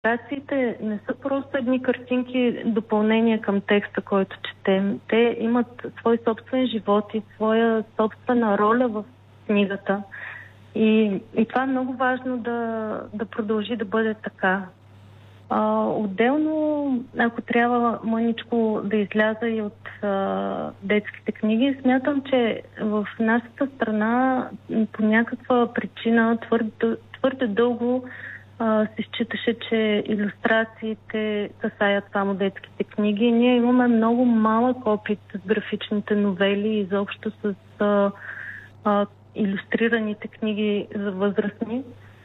Иллюстрациите не са просто едни картинки, допълнение към текста, който четем. Те имат свой собствен живот и своя собствена роля в книгата. И това е много важно да продължи да бъде така. Отделно, ако трябва мъничко да изляза и от детските книги, смятам, че в нашата страна по някаква причина твърде дълго се считаше, че илюстрациите касаят само детските книги. Ние имаме много малък опит с графичните новели и изобщо с илюстрираните книги за възрастни.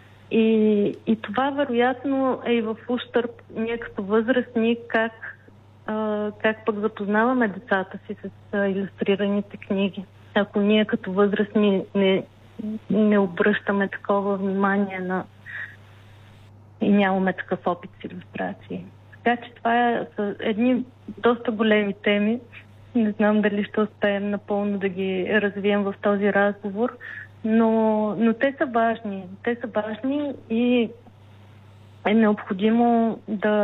И това вероятно е и в ущърб ние като възрастни, как пък запознаваме децата си с илюстрираните книги. Ако ние като възрастни не обръщаме такова внимание и нямаме такъв опит с илюстрации. Така че това са едни доста големи теми. Не знам дали ще успеем напълно да ги развием в този разговор, но те са важни. Те са важни и е необходимо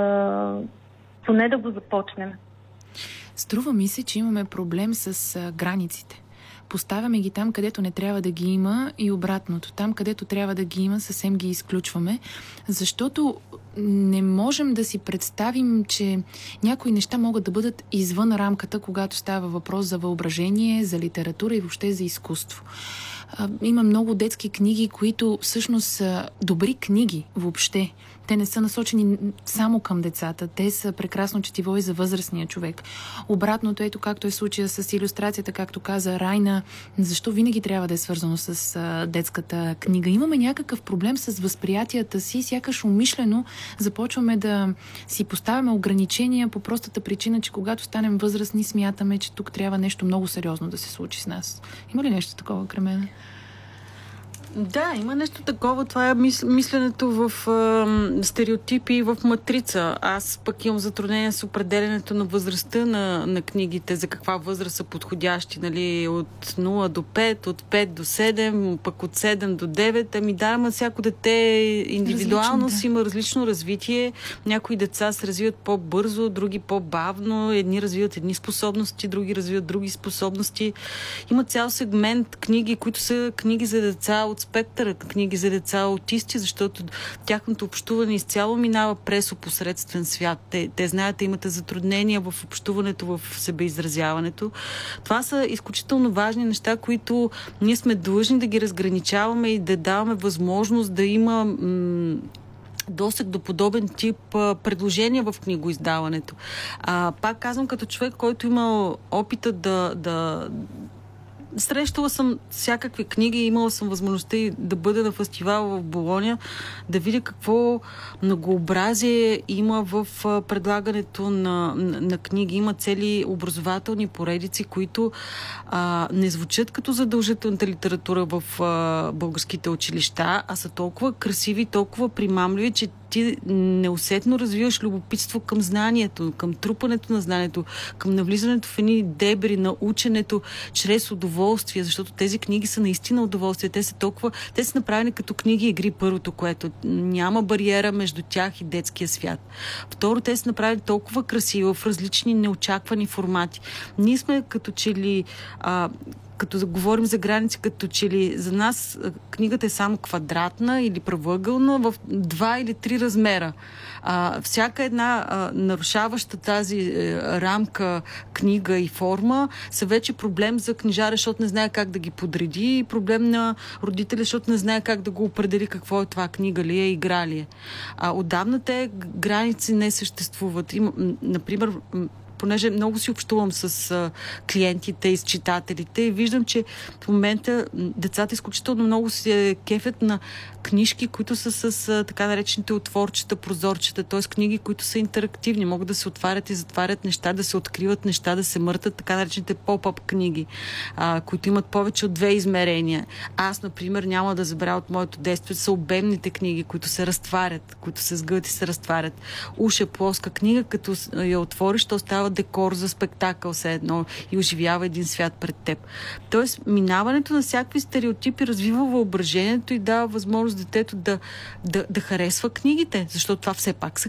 поне да го започнем. Струва ми се, че имаме проблем с границите. Поставяме ги там, където не трябва да ги има и обратното. Там, където трябва да ги има, съвсем ги изключваме, защото не можем да си представим, че някои неща могат да бъдат извън рамката, когато става въпрос за въображение, за литература и въобще за изкуство. Има много детски книги, които всъщност са добри книги въобще. Те не са насочени само към децата. Те са прекрасно четиво и за възрастния човек. Обратното, ето както е случая с илюстрацията, както каза Райна, защо винаги трябва да е свързано с детската книга? Имаме някакъв проблем с възприятията си, сякаш умишлено започваме да си поставяме ограничения по простата причина, че когато станем възрастни, смятаме, че тук трябва нещо много сериозно да се случи с нас. Има ли нещо такова, Кремена? Да, има нещо такова. Това е мисленето в стереотипи и в матрица. Аз пък имам затруднение с определенето на възрастта на книгите, за каква възраст са подходящи, нали, от 0 до 5, от 5 до 7, пък от 7 до 9. Ами да, ама всяко дете индивидуално си има различно развитие. Някои деца се развиват по-бързо, други по-бавно. Едни развиват едни способности, други развиват други способности. Има цял сегмент книги, които са книги за деца от спектъра, книги за деца аутисти, защото тяхното общуване изцяло минава през опосредствен свят. Те знаят, имате затруднения в общуването, в себеизразяването. Това са изключително важни неща, които ние сме длъжни да ги разграничаваме и да даваме възможност да има досег до подобен тип предложения в книгоиздаването. Пак казвам, като човек, който има опита да срещала съм всякакви книги, имала съм възможността и да бъда на фестивал в Болоня, да видя какво многообразие има в предлагането на книги. Има цели образователни поредици, които не звучат като задължителната литература в българските училища, а са толкова красиви, толкова примамливи, че ти неусетно развиваш любопитство към знанието, към трупането на знанието, към навлизането в едни дебри на ученето чрез удоволствие, защото тези книги са наистина удоволствие. Те са направени като книги игри, първото, което няма бариера между тях и детския свят. Второ, те са направени толкова красиво в различни неочаквани формати. Ние сме като че ли като говорим за граници, като че ли за нас книгата е само квадратна или правоъгълна в 2 или 3 размера. Всяка една нарушаваща тази рамка, книга и форма са вече проблем за книжаря, защото не знае как да ги подреди, и проблем на родителя, защото не знае как да го определи какво е това, книга ли е, игра ли е. Отдавна те граници не съществуват. Например, понеже много си общувам с клиентите и с читателите и виждам, че в момента децата изключително много се кефят на книжки, които са с така наречените отворчета, прозорчета, т.е. книги, които са интерактивни, могат да се отварят и затварят неща, да се откриват неща, да се мъртат, така наречените поп-ап книги, които имат повече от 2 измерения. Аз, например, няма да забравя от моето детство, са обемните книги, които се разтварят, които се сгъват и се разтварят. Уж плоска книга, като я отвориш, то става декор за спектакъл все едно и оживява един свят пред теб. Тоест, минаването на всякакви стереотипи развива въображението и дава възможност детето да харесва книгите, защото това все пак са